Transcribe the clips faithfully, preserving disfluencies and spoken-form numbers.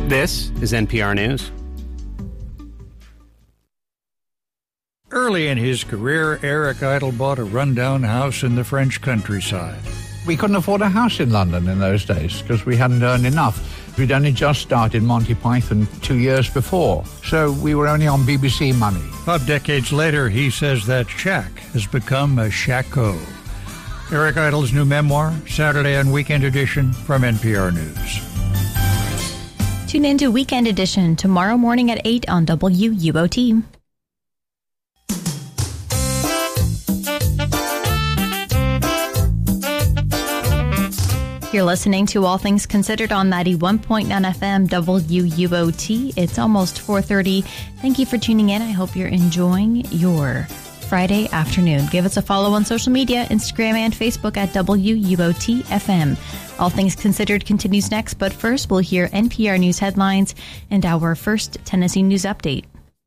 This is N P R News. Early in his career, Eric Idle bought a rundown house in the French countryside. We couldn't afford a house in London in those days because we hadn't earned enough. We'd only just started Monty Python two years before, so we were only on B B C money. Five decades later, he says that shack has become a shacko. Eric Idle's new memoir, Saturday and Weekend Edition from N P R News. Tune in to Weekend Edition tomorrow morning at eight on W U O T. You're listening to All Things Considered on ninety-one point nine F M W U O T. It's almost four thirty. Thank you for tuning in. I hope you're enjoying your Friday afternoon. Give us a follow on social media, Instagram and Facebook at W U O T F M. All Things Considered continues next, but first we'll hear N P R News headlines and our first Tennessee News Update.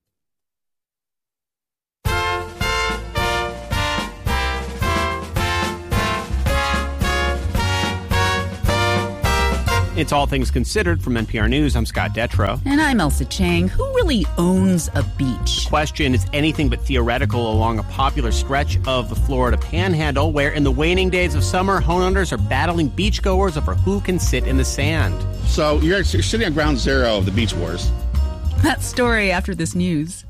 It's All Things Considered from N P R News. I'm Scott Detrow. And I'm Elsa Chang. Who really owns a beach? Question is anything but theoretical along a popular stretch of the Florida Panhandle, where in the waning days of summer, homeowners are battling beachgoers over who can sit in the sand. So you're, you're sitting at ground zero of the beach wars. That story after this news.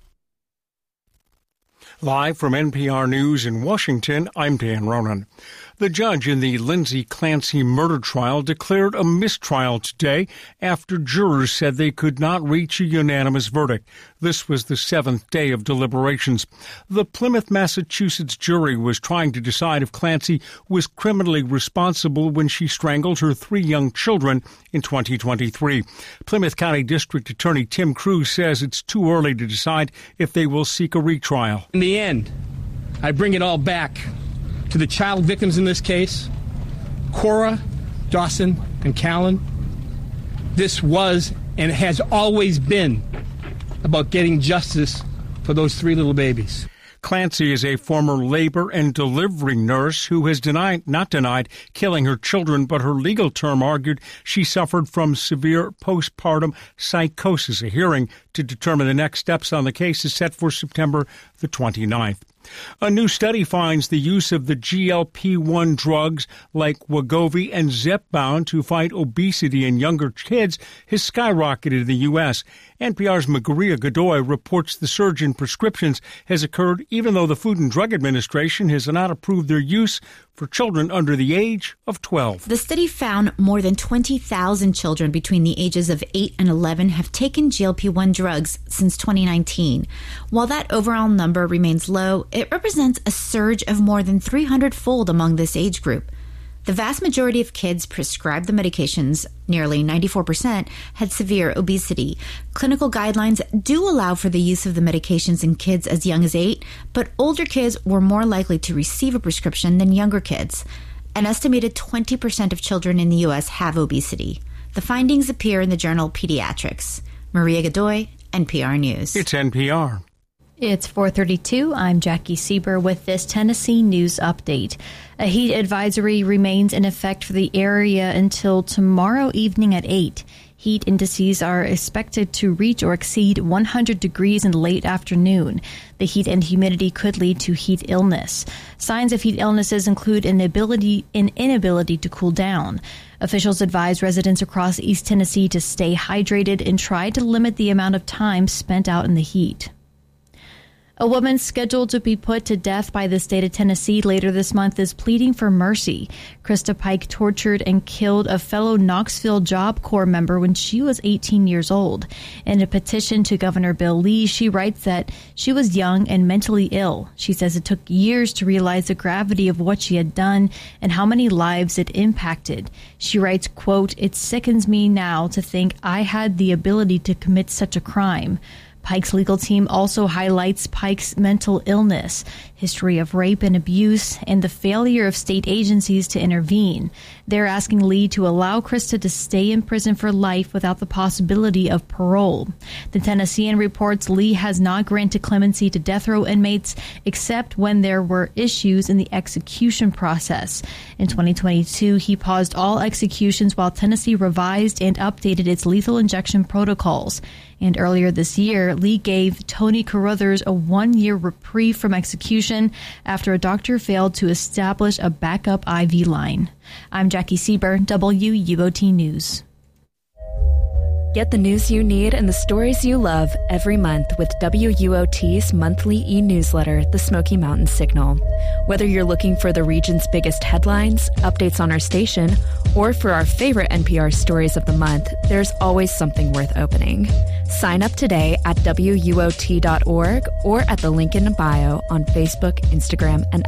Live from N P R News in Washington, I'm Dan Ronan. The judge in the Lindsay Clancy murder trial declared a mistrial today after jurors said they could not reach a unanimous verdict. This was the seventh day of deliberations. The Plymouth, Massachusetts jury was trying to decide if Clancy was criminally responsible when she strangled her three young children in twenty twenty-three. Plymouth County District Attorney Tim Cruz says it's too early to decide if they will seek a retrial. In the end, I bring it all back to the child victims in this case, Cora, Dawson, and Callan. This was and has always been about getting justice for those three little babies. Clancy is a former labor and delivery nurse who has denied, not denied, killing her children, but her legal term argued she suffered from severe postpartum psychosis. A hearing to determine the next steps on the case is set for September the twenty-ninth. A new study finds the use of the G L P one drugs like Wegovy and Zepbound to fight obesity in younger kids has skyrocketed in the U S. N P R's Maria Godoy reports the surge in prescriptions has occurred even though the Food and Drug Administration has not approved their use for children under the age of twelve. The study found more than twenty thousand children between the ages of eight and eleven have taken G L P one drugs since twenty nineteen. While that overall number remains low, it represents a surge of more than three hundred fold among this age group. The vast majority of kids prescribed the medications, nearly ninety-four percent, had severe obesity. Clinical guidelines do allow for the use of the medications in kids as young as eight, but older kids were more likely to receive a prescription than younger kids. An estimated twenty percent of children in the U S have obesity. The findings appear in the journal Pediatrics. Maria Godoy, N P R News. It's N P R. It's four thirty-two. I'm Jackie Sieber with this Tennessee News Update. A heat advisory remains in effect for the area until tomorrow evening at eight. Heat indices are expected to reach or exceed one hundred degrees in the late afternoon. The heat and humidity could lead to heat illness. Signs of heat illnesses include inability, an inability to cool down. Officials advise residents across East Tennessee to stay hydrated and try to limit the amount of time spent out in the heat. A woman scheduled to be put to death by the state of Tennessee later this month is pleading for mercy. Krista Pike tortured and killed a fellow Knoxville Job Corps member when she was eighteen years old. In a petition to Governor Bill Lee, she writes that she was young and mentally ill. She says it took years to realize the gravity of what she had done and how many lives it impacted. She writes, quote, "It sickens me now to think I had the ability to commit such a crime." Pike's legal team also highlights Pike's mental illness, history of rape and abuse, and the failure of state agencies to intervene. They're asking Lee to allow Krista to stay in prison for life without the possibility of parole. The Tennessean reports Lee has not granted clemency to death row inmates except when there were issues in the execution process. In twenty twenty-two, he paused all executions while Tennessee revised and updated its lethal injection protocols. And earlier this year, Lee gave Tony Carruthers a one-year reprieve from execution after a doctor failed to establish a backup I V line. I'm Jackie Sieber, W U O T News. Get the news you need and the stories you love every month with W U O T's monthly e-newsletter, The Smoky Mountain Signal. Whether you're looking for the region's biggest headlines, updates on our station, or for our favorite N P R stories of the month, there's always something worth opening. Sign up today at W U O T dot org or at the link in the bio on Facebook, Instagram, and